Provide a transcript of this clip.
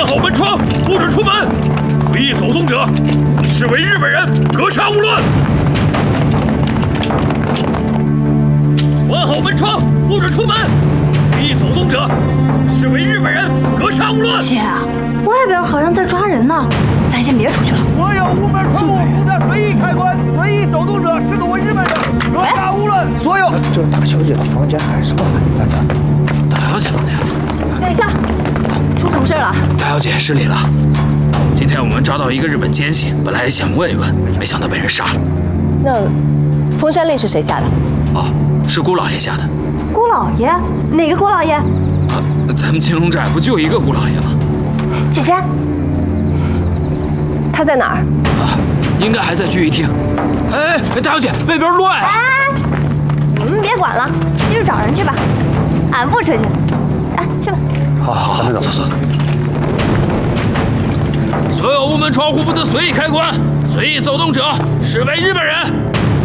关好门窗，不准出门。随意走动者，视为日本人，格杀勿论。关好门窗，不准出门。随意走动者，视为日本人，格杀勿论。 姐，外边好像在抓人呢，咱先别出去了。 所有屋门窗户不得随意开关，随意走动者视作为日本人，格杀勿论。所有这大小姐的房间还是不很安全。 大小姐房间。 等一下，出什么事了？ 大小姐失礼了。今天我们抓到一个日本奸细，本来想问一问，没想到被人杀了。 那封山令是谁下的？ 哦，是姑老爷下的。 姑老爷？哪个姑老爷？ 咱们青龙寨不就一个姑老爷吗？ 姐姐， 他在哪儿？ 应该还在聚义厅。哎，大小姐，外边乱啊！ 你们别管了，继续找人去吧，俺不出去。哎，去吧。 好，走。所有屋门窗户不得随意开关，随意走动者视为日本人。